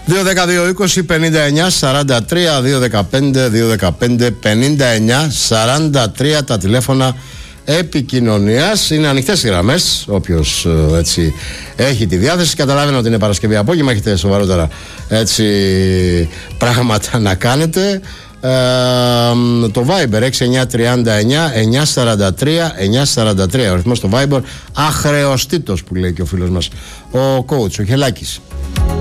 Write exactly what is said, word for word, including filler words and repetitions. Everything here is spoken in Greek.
δύο δέκα δύο είκοσι πενήντα εννιά σαράντα τρία, δύο δεκαπέντε δύο δεκαπέντε πενήντα εννιά σαράντα τρία τα τηλέφωνα επικοινωνίας. Είναι ανοιχτές οι γραμμές. Όποιος έτσι έχει τη διάθεση, καταλαβαίνω ότι είναι Παρασκευή απόγευμα, έχετε σοβαρότερα έτσι πράγματα να κάνετε. Ε, το Viber έξι εννιά τριάντα εννιά εννιά σαράντα τρία εννιά σαράντα τρία, ο αριθμός στο Viber, αχρεωστήτως που λέει και ο φίλος μας ο coach, ο Χελάκης.